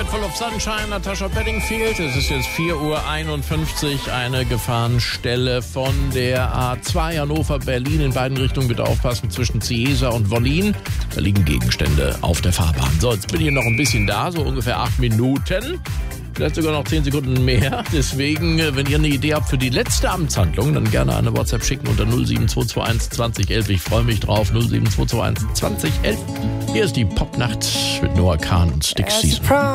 Pocket Full of Sunshine, Natasha Bedingfield. Es ist jetzt 4:51 Uhr, eine Gefahrenstelle von der A2 Hannover-Berlin. In beiden Richtungen bitte aufpassen, zwischen Cieza und Wollin. Da liegen Gegenstände auf der Fahrbahn. So, jetzt bin ich noch ein bisschen da, so ungefähr 8 Minuten. Vielleicht sogar noch 10 Sekunden mehr. Deswegen, wenn ihr eine Idee habt für die letzte Amtshandlung, dann gerne eine WhatsApp schicken unter 07221 2011. Ich freue mich drauf. 07221 2011. Hier ist die Popnacht mit Noah Kahn und Stick Season.